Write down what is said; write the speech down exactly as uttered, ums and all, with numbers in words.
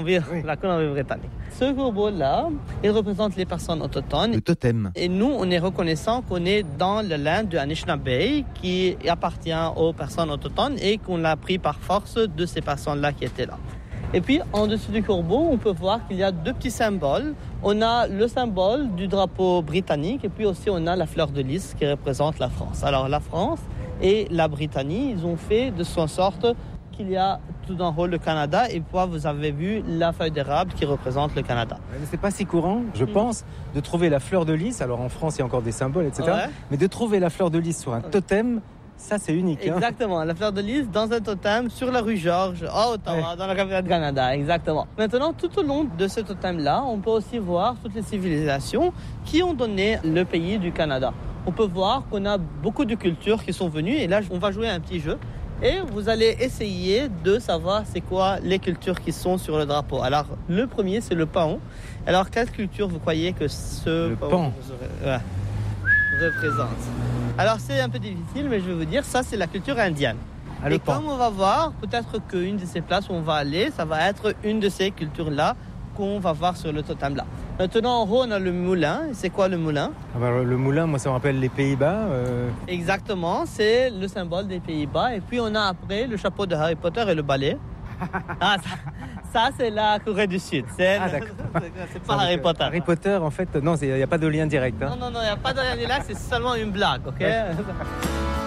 Colombie, oui. la Colombie-Britannique. Ce corbeau-là, il représente les personnes autochtones. Le totem. Et nous, on est reconnaissant qu'on est dans le land de Anishinaabe qui appartient aux personnes autochtones et qu'on l'a pris par force de ces personnes-là qui étaient là. Et puis, en dessous du corbeau, on peut voir qu'il y a deux petits symboles. On a le symbole du drapeau britannique et puis aussi on a la fleur de lys qui représente la France. Alors, la France et la Britannie, ils ont fait de son sorte qu'il y a tout en haut le Canada et puis vous avez vu la feuille d'érable qui représente le Canada. Mais c'est pas si courant, je mmh. pense, de trouver la fleur de lys. Alors en France, il y a encore des symboles, et cetera. Ouais. Mais de trouver la fleur de lys sur un totem, ça c'est unique. Exactement, hein. La fleur de lys dans un totem sur la rue Georges, à Ottawa, ouais. Dans la capitale du Canada, exactement. Maintenant, tout au long de ce totem-là, on peut aussi voir toutes les civilisations qui ont donné le pays du Canada. On peut voir qu'on a beaucoup de cultures qui sont venues et là, on va jouer un petit jeu. Et vous allez essayer de savoir c'est quoi les cultures qui sont sur le drapeau. Alors, le premier, c'est le paon. Alors, quelle culture vous croyez que ce le paon ouais, représente? Alors, c'est un peu difficile, mais je vais vous dire, ça, c'est la culture indienne. Ah, et comme on va voir, peut-être qu'une de ces places où on va aller, ça va être une de ces cultures-là qu'on va voir sur le totem-là. Maintenant, en haut, on a le moulin. C'est quoi le moulin? Alors, le moulin, moi, ça me rappelle les Pays-Bas. Euh... Exactement, c'est le symbole des Pays-Bas. Et puis, on a après le chapeau de Harry Potter et le balai. Ah, ça, ça, c'est la Corée du Sud. C'est, ah, d'accord. c'est pas Harry Potter. Harry Potter, en fait, non, il n'y a pas de lien direct. Hein. Non, non, non, il n'y a pas de lien direct, c'est seulement une blague, ok? Ouais.